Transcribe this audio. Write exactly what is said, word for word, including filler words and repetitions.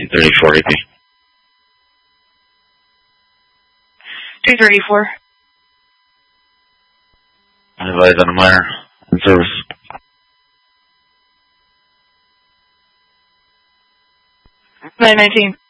two thirty-four A P. two thirty-four. I advise on a minor in service. nine nineteen.